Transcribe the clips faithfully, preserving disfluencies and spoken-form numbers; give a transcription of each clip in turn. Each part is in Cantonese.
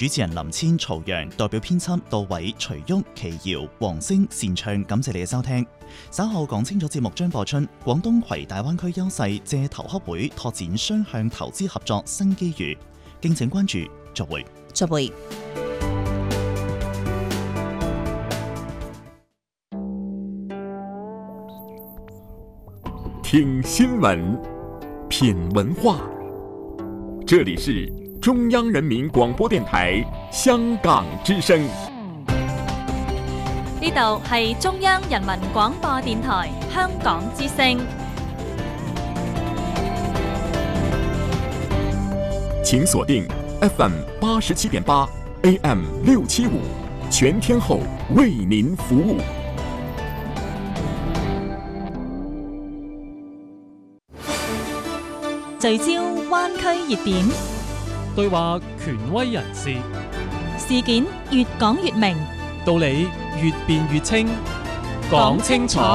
主持人林千、曹陽，代表編輯杜偉、徐旭、祁瑤、黃星、擅唱，感謝你嘅收聽。稍後講清楚節目將播出，廣東攜大灣區優勢，借投洽會拓展雙向投資合作新機遇，敬請關注。再會。 再會。 聽新聞，品文化，這裡是中央人民廣播電台香港之聲。 呢度係中央人民廣播電台香港之聲。 請鎖定 F M 八十七點八 A M 六七五，全天候為您服務。 聚焦灣區熱點， 對話權威人士， 事件越講越明， 道理越辯越清，講清楚，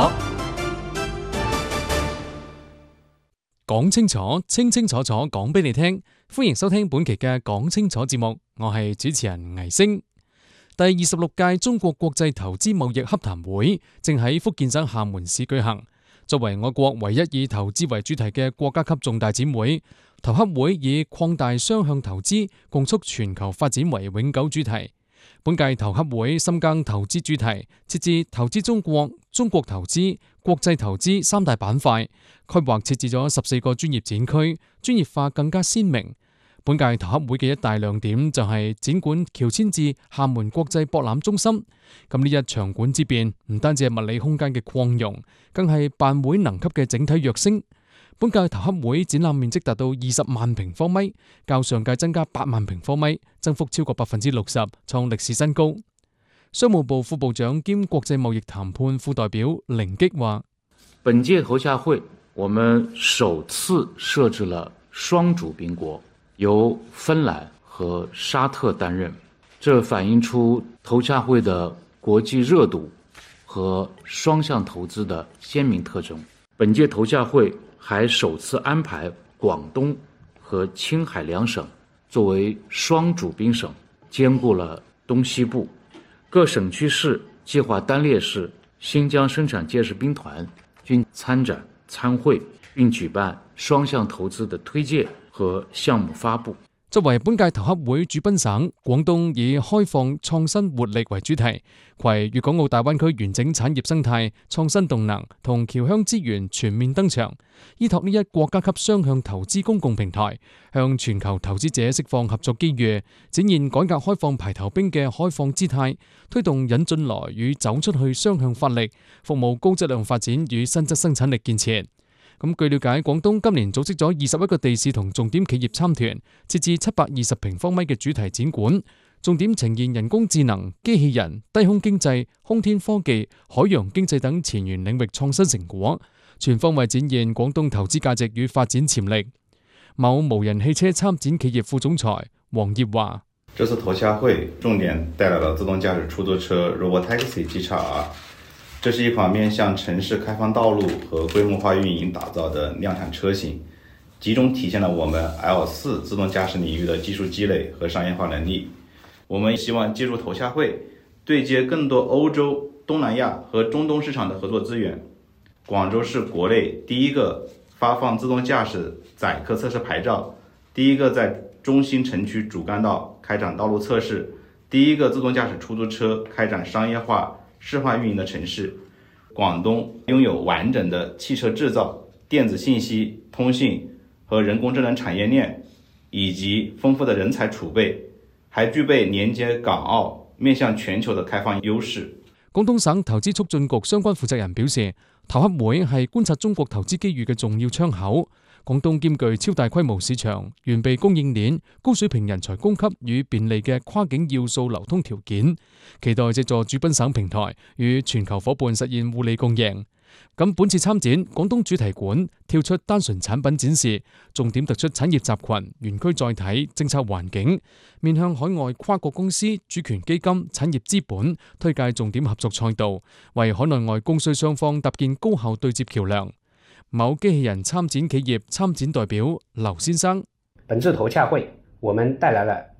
講清楚，清清楚楚講俾你聽。歡迎收聽本期嘅講清楚節目，我係主持人倪星。第二十六屆中國國際投資貿易洽談會正喺福建省廈門市舉行。作為我國唯一以投資為主題嘅國家級重大展會，投洽會以擴大雙向投資，共促全球發展為永久主題。本屆投洽會深耕投資主題，設置投資中國、中國投資、國際投資三大板塊，規劃設置咗十四個專業展區，專業化更加鮮明。本屆投洽會嘅一大亮點就係展館喬遷至廈門國際博覽中心。咁呢一場館之變，唔單止係物理空間嘅擴容，更係辦會能級嘅整體躍升。本屆投洽會展覽面積達到二十萬平方米，較上屆增加八萬平方米，增幅超過百分之六十，創歷史新高。商務部副部長兼國際貿易談判副代表凌擊話： 本屆投洽會，我們首次設置了雙主賓國，由芬蘭和沙特擔任，這反映出投洽會的國際熱度和雙向投資的鮮明特徵。本屆投洽會還首次安排廣東和青海兩省作為雙主賓省，兼顧了東西部各省區市計劃單列市新疆生產建設兵團均參展參會，並舉辦雙向投資的推介和項目發布。 作為本屆投洽會主賓省，廣東以開放、創新、活力為主題，攜粵港澳大灣區完整產業生態、創新動能同僑鄉資源全面登場，依託呢一國家級雙向投資公共平台，向全球投資者釋放合作機遇，展現改革開放排頭兵嘅開放姿態，推動引進來與走出去雙向發力，服務高質量發展與新質生產力建設。咁據了解，廣東今年組織咗二十一個地市同重點企業參團，設置七百二十平方米嘅主題展館，重點呈現人工智能、機器人、低空經濟、空天科技、海洋經濟等前沿領域創新成果，全方位展現廣東投資價值與發展潛力。某無人汽車參展企業副總裁黃業話： 這次投洽會重點帶來了自動駕駛出租車 Robotaxi G X R。這是一款面向城市開放道路和規模化運營打造的量產車型，集中體現了我們 L 四 自動駕駛領域的技術積累和商業化能力。我們希望借助投洽會，對接更多歐洲、東南亞和中東市場的合作資源。廣州是國內第一個發放自動駕駛載客測試牌照，第一個在中心城區主幹道開展道路測試，第一個自動駕駛出租車開展商業化示範運營的城市。廣東擁有完整的汽車製造、電子信息、通信和人工智能產業鏈，以及豐富的人才儲備，還具備連接港澳、面向全球的開放優勢。 廣東省投資促進局相關負責人表示，投洽會係觀察中國投資機遇嘅重要窗口。廣東兼具超大規模市場、完備供應鏈、高水平人才供給與便利嘅跨境要素流通條件，期待借助主賓省平台與全球夥伴實現互利共贏。咁本次參展，廣東主題館跳出單純產品展示，重點突出產業集群、園區載體、政策環境，面向海外跨國公司、主權基金、產業資本，推介重點合作賽道，為海內外供需雙方搭建高效對接橋樑。某機器人參展企業參展代表劉先生： 本次投洽會，我們帶來了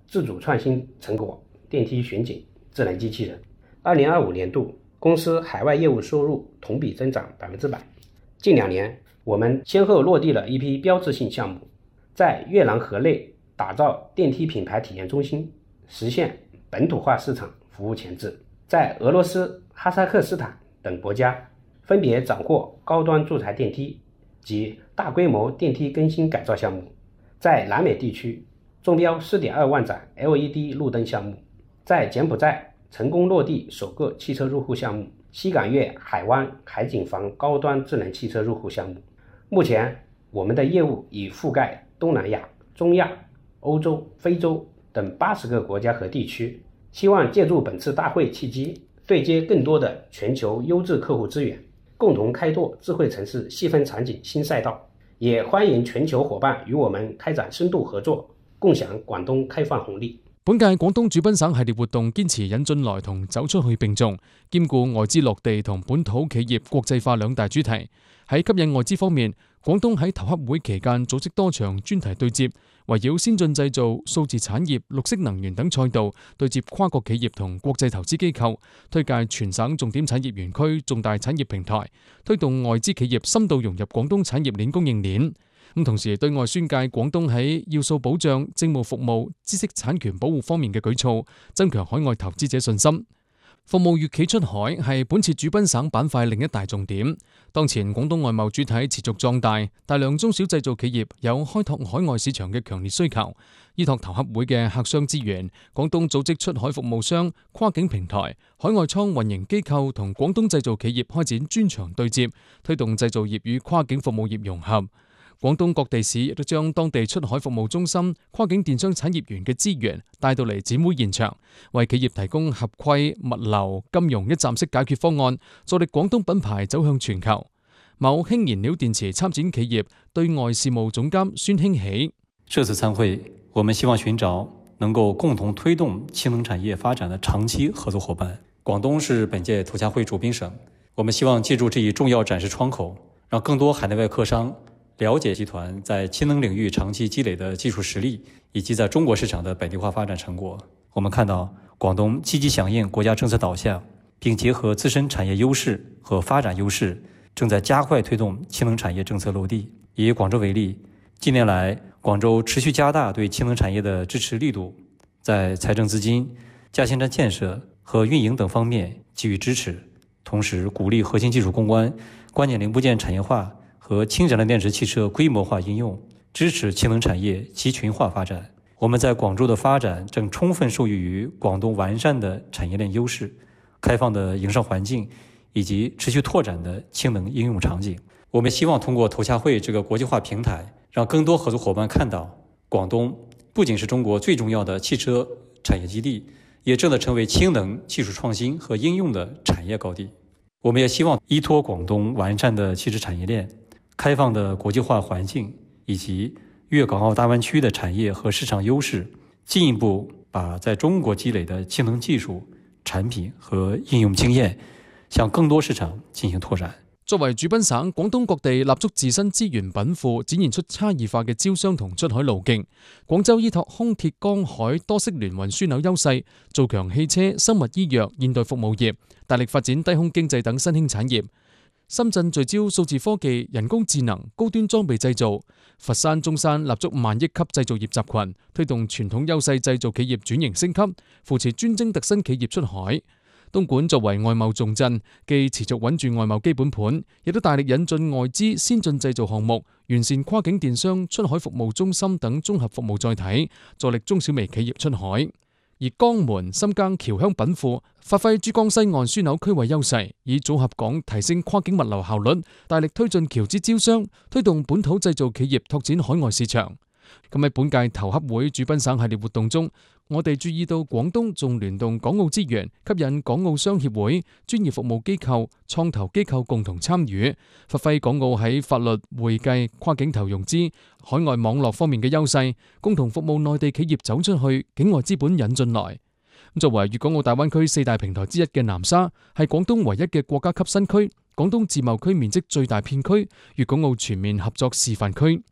自主創新成果電梯巡警智能機器人。二零二五年度公司海外業務收入同比增長百分之百。近兩年，我們先後落地了一批標誌性項目，在越南河內打造電梯品牌體驗中心，實現本土化市場服務前置。在俄羅斯、哈薩克斯坦等國家，分別斬獲高端住宅電梯及大規模電梯更新改造項目。在南美地區，中標 四點二萬盞 L E D 路燈項目。在柬埔寨成功落地首個汽車入戶項目，西港粵海灣海景房高端智能汽車入戶項目。目前，我們的業務已覆蓋東南亞、中亞、歐洲、非洲等八十個國家和地區。希望借助本次大會契機，對接更多的全球優質客戶資源，共同開拓智慧城市細分場景新賽道。也歡迎全球夥伴與我們開展深度合作，共享廣東開放紅利。 本屆廣東主賓省系列活動堅持引進來同走出去並重，兼顧外資落地同本土企業國際化兩大主題。喺吸引外資方面，廣東喺頭洽會期間組織多場專題對接，圍繞先進製造、數字產業、綠色能源等賽道對接跨國企業同國際投資機構，推介全省重點產業園區、重大產業平台，推動外資企業深度融入廣東產業鏈供應鏈。咁同時對外宣介廣東喺要素保障、政務服務、知識產權保護方面嘅舉措，增強海外投資者信心。服務粵企出海係本次主賓省板塊另一大重點。當前廣東外貿主體持續壯大，大量中小製造企業有開拓海外市場嘅強烈需求。依託頭洽會嘅客商資源，廣東組織出海服務商、跨境平台、海外倉運營機構同廣東製造企業開展專場對接，推動製造業與跨境服務業融合。廣東各地市亦都將當地出海服務中心、跨境電商產業園嘅資源帶到嚟展會現場，為企業提供合規、物流、金融一站式解決方案，助力廣東品牌走向全球。某氫燃料電池參展企業對外事務總監孫興喜： 這次參會，我們希望尋找能夠共同推動氫能產業發展的長期合作夥伴。廣東是本屆頭洽會主賓省，我們希望借助這一重要展示窗口，讓更多海內外客商了解集團在氫能領域長期積累的技術實力，以及在中國市場的本地化發展成果。我們看到廣東積極響應國家政策導向，並結合自身產業優勢和發展優勢，正在加快推動氫能產業政策落地。以廣州為例，近年來廣州持續加大對氫能產業的支持力度，在財政資金、加氫站建設和運營等方面給予支持，同時鼓勵核心技術攻關、關鍵零部件產業化和氫燃料電池汽車規模化應用，支持氫能產業集群化發展。我們在廣州的發展正充分受益於廣東完善的產業鏈優勢、開放的營商環境以及持續拓展的氫能應用場景。我們希望通過頭洽會這個國際化平台，讓更多合作夥伴看到，廣東不僅是中國最重要的汽車產業基地，也正在成為氫能技術創新和應用的產業高地。我們也希望依託廣東完善的汽車產業鏈、開放的國際化環境以及粵港澳大灣區的產業和市場優勢，進一步把在中國積累的氫能技術、產品和應用經驗向更多市場進行拓展。 作為主賓省，廣東各地立足自身資源稟賦，展現出差異化嘅招商同出海路徑。廣州依託空鐵、江海多式聯運樞紐優勢，做強汽車、生物醫藥、現代服務業，大力發展低空經濟等新興產業。深圳聚焦數字科技、人工智能、高端裝備製造；佛山、中山立足萬億級製造業集群，推動傳統優勢製造企業轉型升級，扶持專精特新企業出海。東莞作為外貿重鎮，既持續穩住外貿基本盤，亦都大力引進外資先進製造項目，完善跨境電商、出海服務中心等綜合服務載體，助力中小微企業出海。而江門深耕僑鄉稟賦，發揮珠江西岸樞紐區位優勢，以組合港提升跨境物流效率，大力推進僑資招商，推動本土製造企業拓展海外市場。咁喺本屆頭洽會主賓省系列活動中，我哋注意到廣東仲聯動港澳資源，吸引港澳商協會、專業服務機構、創投機構共同參與，發揮港澳喺法律、會計、跨境投融資、海外網絡方面嘅優勢，共同服務內地企業走出去，境外資本引進來。作為粵港澳大灣區四大平台之一嘅南沙，係廣東唯一嘅國家級新區，廣東自貿區面積最大片區，粵港澳全面合作示範區。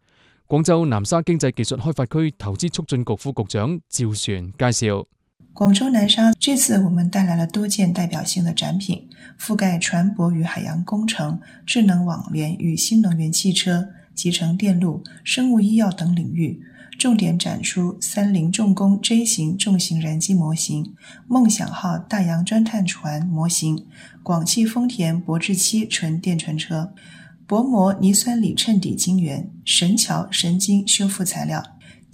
廣州南沙經濟技術開發區投資促進局副局長趙璇介紹。 廣州南沙這次我們帶來了多件代表性的展品，覆蓋船舶與海洋工程、智能網聯與新能源汽車、集成電路、生物醫藥等領域，重點展出三菱重工 J 型重型燃機模型、夢想號大洋鑽探船模型、廣汽豐田博智七純電純車、薄膜泥酸鋰襯底晶圓、神橋神經修復材料。